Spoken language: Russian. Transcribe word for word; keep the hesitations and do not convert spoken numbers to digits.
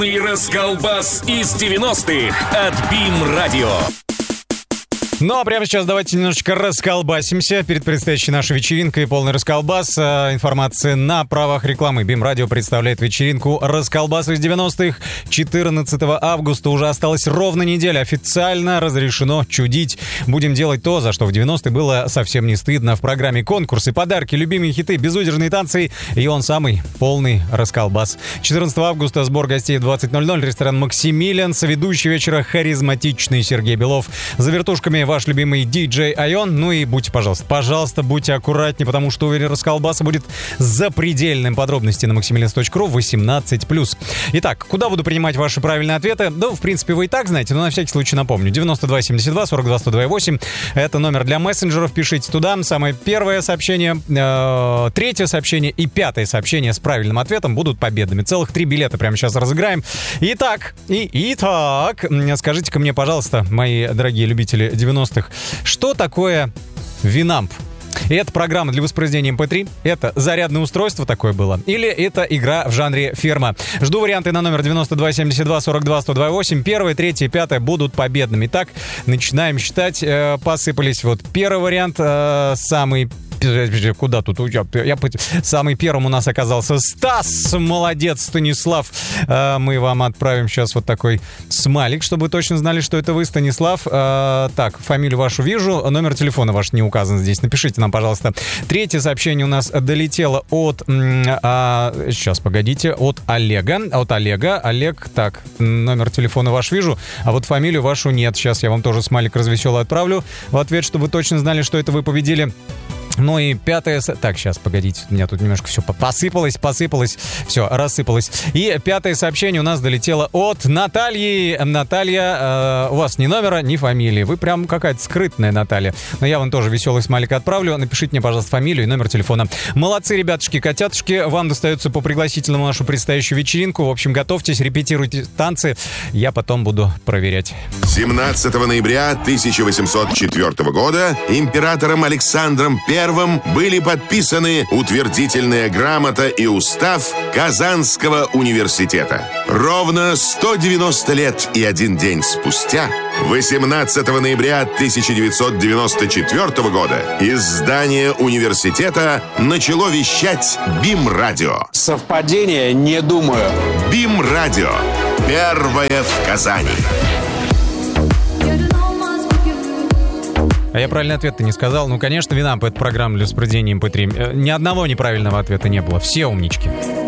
И расколбас из девяностых от БИМ-радио. Ну, а прямо сейчас давайте немножечко расколбасимся перед предстоящей нашей вечеринкой. Полный расколбас. Информация на правах рекламы. БИМ-радио представляет вечеринку «Расколбас из девяностых». четырнадцатого августа уже осталась ровно неделя. Официально разрешено чудить. Будем делать то, за что в девяностые было совсем не стыдно. В программе конкурсы, подарки, любимые хиты, безудержные танцы и он самый полный расколбас. четырнадцатого августа сбор гостей в двадцать ноль ноль. Ресторан «Максимилиан». Соведущий вечера харизматичный Сергей Белов. За вертушками ваш любимый диджей Айон. Ну и будьте, пожалуйста, пожалуйста, будьте аккуратнее, потому что, уверен, расколбаса будет запредельным. Подробности на максимилианс точка ру восемнадцать плюс. Итак, куда буду принимать ваши правильные ответы? Да, в принципе, вы и так знаете, но на всякий случай напомню. девяносто два семьдесят два сорок два сто два восемь. Это номер для мессенджеров. Пишите туда. Самое первое сообщение, э, третье сообщение и пятое сообщение с правильным ответом будут победными. Целых три билета прямо сейчас разыграем. Итак, и итак, скажите-ка мне, пожалуйста, мои дорогие любители девяностых, что такое Winamp? Это программа для воспроизведения эм пэ три, это зарядное устройство такое было, или это игра в жанре ферма? Жду варианты на номер девяносто два семьдесят два сорок два сто два восемь. Первое, третье, пятое будут победными. Итак, начинаем считать. Э, посыпались. Вот первый вариант, э, самый... Куда тут? Я, я, самый первым у нас оказался Стас. Молодец, Станислав. Э, мы вам отправим сейчас вот такой смайлик, чтобы вы точно знали, что это вы, Станислав. Э, так, фамилию вашу вижу, номер телефона ваш не указан здесь. Напишите нам, пожалуйста. Третье сообщение у нас долетело от... А, сейчас, погодите. От Олега. От Олега. Олег, так, номер телефона ваш вижу, а вот фамилию вашу нет. Сейчас я вам тоже смайлик развеселый отправлю в ответ, чтобы вы точно знали, что это вы победили. Ну и пятое... Так, сейчас, погодите, у меня тут немножко все посыпалось, посыпалось, все, рассыпалось. И пятое сообщение у нас долетело от Натальи. Наталья, э, у вас ни номера, ни фамилии. Вы прям какая-то скрытная, Наталья. Но я вам тоже веселый смайлик отправлю. Напишите мне, пожалуйста, фамилию и номер телефона. Молодцы, ребятушки, котятушки. Вам достается по пригласительному нашу предстоящую вечеринку. В общем, готовьтесь, репетируйте танцы. Я потом буду проверять. семнадцатого ноября тысяча восемьсот четвёртого года императором Александром Первым были подписаны утвердительная грамота и устав Казанского университета. Ровно сто девяносто лет и один день спустя, восемнадцатого ноября тысяча девятьсот девяносто четвёртого года, из здания университета начало вещать БИМ-радио. Совпадение? Не думаю. БИМ-радио. Первое в Казани. А я правильный ответ-то не сказал. Ну, конечно, Winamp — это программа для воспроизведения эм пэ три. Ни одного неправильного ответа не было. Все умнички.